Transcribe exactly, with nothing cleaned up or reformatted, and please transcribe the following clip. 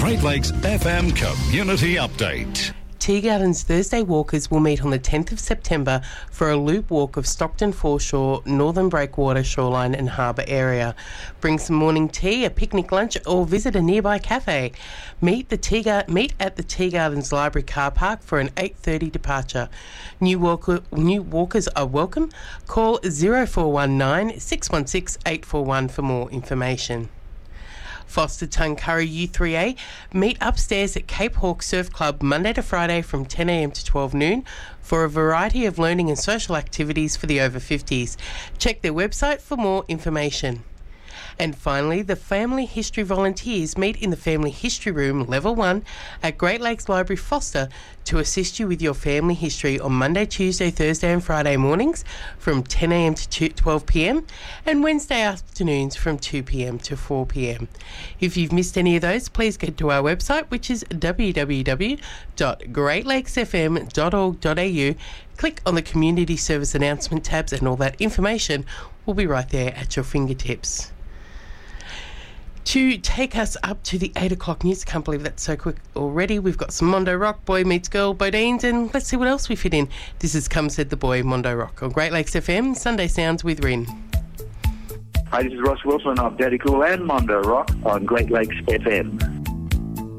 Great Lakes F M Community Update. Tea Gardens Thursday walkers will meet on the tenth of September for a loop walk of Stockton Foreshore, Northern Breakwater Shoreline and Harbour area. Bring some morning tea, a picnic lunch or visit a nearby cafe. Meet the tea Gar- meet at the Tea Gardens Library car park for an eight thirty departure. New, walker- new walkers are welcome. Call zero four one nine, six one six, eight four one for more information. Foster Tuncurry U three A meet upstairs at Cape Hawke Surf Club Monday to Friday from ten a m to twelve noon for a variety of learning and social activities for the over fifties. Check their website for more information. And finally, the Family History Volunteers meet in the Family History Room, Level one, at Great Lakes Library Foster to assist you with your family history on Monday, Tuesday, Thursday and Friday mornings from ten a m to twelve p m and Wednesday afternoons from two p m to four p m. If you've missed any of those, please go to our website, which is w w w dot great lakes f m dot org dot a u. Click on the Community Service Announcement tabs and all that information will be right there at your fingertips. To take us up to the eight o'clock news, I can't believe that's so quick already. We've got some Mondo Rock, Boy Meets Girl, Bodines, and let's see what else we fit in. This is Come Said the Boy, Mondo Rock on Great Lakes F M, Sunday Sounds with Rin. Hi, this is Ross Wilson of Daddy Cool and Mondo Rock on Great Lakes F M.